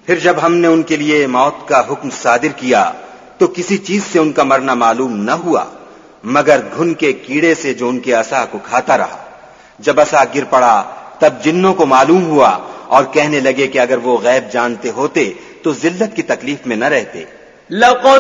फिर जब हमने उनके लिए मौत का हुक्म सादिर किया तो किसी चीज से उनका मरना मालूम न हुआ मगर घुन के कीड़े से जो उनके असा को खाता रहा। जब असा गिर पड़ा तब जिन्नों को मालूम हुआ और कहने लगे कि अगर वो गैब जानते होते तो जिल्लत की तकलीफ में न रहते। लक़द